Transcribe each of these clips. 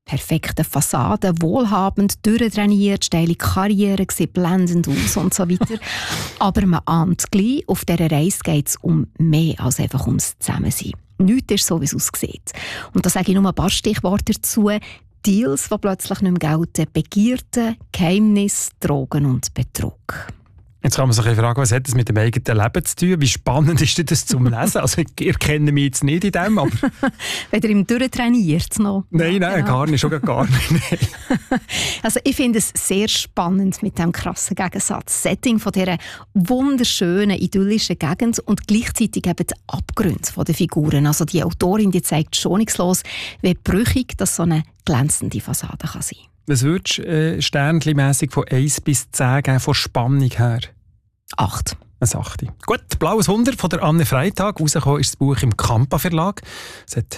perfekten Fassaden, wohlhabend, durchtrainiert, steile Karriere, sieht blendend aus und so weiter. Aber man ahnt gleich, auf dieser Reise geht es um mehr als einfach ums Zusammensein. Nichts ist so, wie es aussieht. Und da sage ich nur ein paar Stichworte dazu. Deals, die plötzlich nicht mehr gelten, Begierden, Geheimnisse, Drogen und Betrug. Jetzt kann man sich fragen, was hat das mit dem eigenen Leben zu tun? Wie spannend ist das zum Lesen? Also ich erkenne mich jetzt nicht in dem, aber... Wenn ihr im durchtrainiert noch? Nein, genau. gar nicht, schon gar nicht. Also ich finde es sehr spannend mit diesem krassen Gegensatz. Setting von dieser wunderschönen, idyllischen Gegend und gleichzeitig eben die Abgründe der Figuren. Also die Autorin, die zeigt schonungslos, wie brüchig das so eine glänzende Fassade kann sein. Was würdest du sternchenmässig von 1 bis 10 geben, von Spannung her? 8. Ein 8. Gut, «Blaues Wunder» von der Anne Freitag. Rausgekommen ist das Buch im Kampa Verlag. Es hat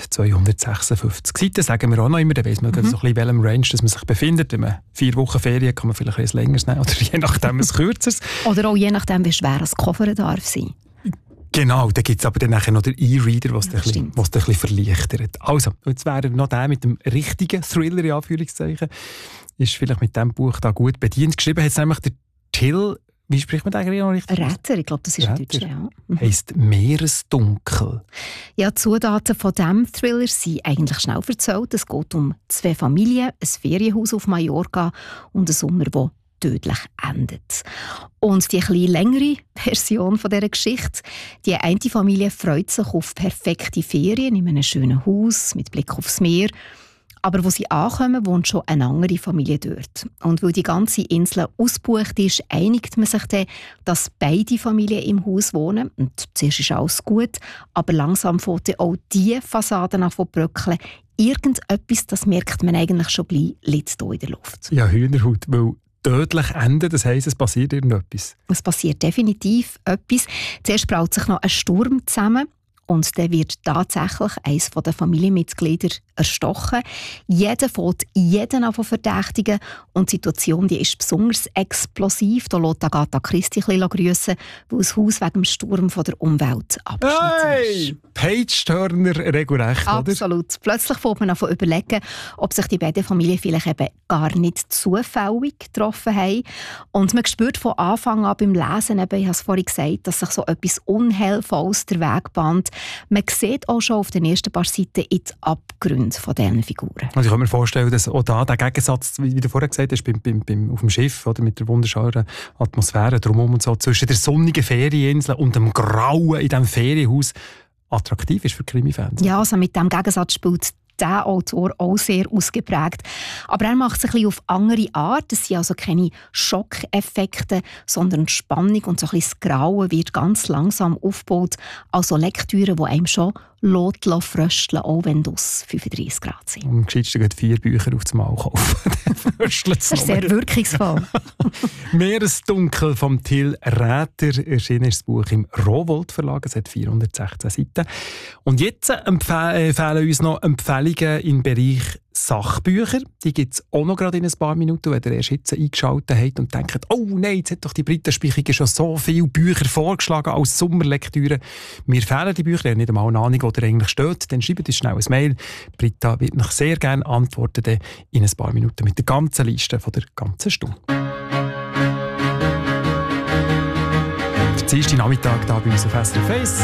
256 Seiten, sagen wir auch noch immer. Da weiss man so ein bisschen, in welchem Range dass man sich befindet. Wenn man 4 Wochen Ferien hat, kann man vielleicht ein längeres nehmen oder je nachdem ein kürzeres. Oder auch je nachdem, wie schwer das Koffer darf sein. Genau, da gibt es aber dann nachher noch den E-Reader, was es ein bisschen verleichtert. Also, jetzt wäre noch der mit dem richtigen Thriller, in Anführungszeichen, ist vielleicht mit diesem Buch da gut bedient. Geschrieben hat es nämlich der Till, wie spricht man eigentlich noch richtig? Räter, ich glaube, das ist Deutsch, ja. Heisst «Meeresdunkel». Ja, die Zutaten von diesem Thriller sind eigentlich schnell erzählt. Es geht um 2 Familien, ein Ferienhaus auf Mallorca und einen Sommer, der tödlich endet. Und die etwas längere Version von dieser Geschichte, die eine Familie freut sich auf perfekte Ferien in einem schönen Haus mit Blick aufs Meer. Aber wo sie ankommen, wohnt schon eine andere Familie dort. Und weil die ganze Insel ausgebucht ist, einigt man sich dann, dass beide Familien im Haus wohnen. Und zuerst ist alles gut, aber langsam fängt auch diese Fassaden an zu bröckeln. Irgendetwas, das merkt man eigentlich schon gleich, liegt hier in der Luft. Ja, Hühnerhaut, weil tödlich enden, das heisst, es passiert irgendetwas. Es passiert definitiv etwas. Zuerst braut sich noch ein Sturm zusammen und dann wird tatsächlich eines der Familienmitglieder erstochen. Jeder fängt jeden an zu verdächtigen und die Situation die ist besonders explosiv. Da lässt Agatha Christie ein bisschen grüssen, weil das Haus wegen dem Sturm von der Umwelt abgeschnitten ist. Page-Turner regelrecht, oder? Absolut. Plötzlich fängt man an zu überlegen, ob sich die beiden Familien vielleicht eben gar nicht zufällig getroffen haben. Und man spürt von Anfang an beim Lesen, eben, ich habe es vorhin gesagt, dass sich so etwas Unheilvolles der Weg bahnt. Man sieht auch schon auf den ersten paar Seiten in die Abgründe von diesen Figuren. Also ich kann mir vorstellen, dass auch da der Gegensatz, wie du vorher gesagt hast, auf dem Schiff oder mit der wunderschönen Atmosphäre drumherum und so, zwischen der sonnigen Ferieninsel und dem Grauen in diesem Ferienhaus attraktiv ist für Krimi-Fans. Ja, also mit diesem Gegensatz spielt der Autor auch sehr ausgeprägt. Aber er macht es ein bisschen auf andere Art. Es sind also keine Schockeffekte, sondern die Spannung und so ein bisschen das Grauen wird ganz langsam aufgebaut. Also Lektüre, die einem schon frösteln, auch wenn es 35 Grad sind. Am gescheitsten geht 4 Bücher auf das Mal kaufen. Das ist sehr wirkungsvoll. «Meeresdunkel» von Till Räter erschienen ist das Buch im Rowohlt Verlag. Es hat 416 Seiten. Und jetzt empfehlen uns noch Empfehlungen im Bereich Sachbücher. Die gibt es auch noch gerade in ein paar Minuten, wenn ihr erst jetzt eingeschaltet habt und denkt, oh nein, jetzt hat doch die Britenspichige schon so viele Bücher vorgeschlagen als Sommerlektüre. Mir fehlen die Bücher, ihr habt nicht einmal eine Ahnung, wo der eigentlich steht. Dann schreibt uns schnell ein Mail. Britta wird noch sehr gerne antworten in ein paar Minuten mit der ganzen Liste von der ganzen Stunde. Der 10. Nachmittag hier bei uns auf SRF 1.